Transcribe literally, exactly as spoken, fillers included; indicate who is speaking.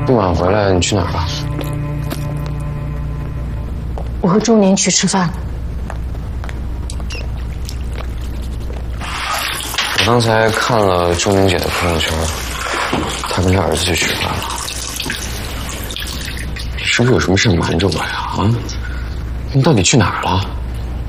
Speaker 1: 这么晚回来，你去哪儿了？
Speaker 2: 我和钟宁去吃饭。
Speaker 1: 我刚才看了钟宁姐的朋友圈，她跟她儿子去吃饭了。你是不是有什么事瞒着我呀？啊？你到底去哪儿了？